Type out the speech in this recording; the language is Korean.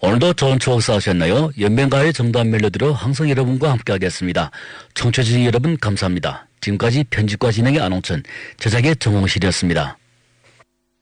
오늘도 좋은 추억 쌓으셨나요? 연변가의 정다운 멜로디로 항상 여러분과 함께하겠습니다. 청취해주신 여러분 감사합니다. 지금까지 편집과 진행의 안홍천, 제작의 정홍실이었습니다.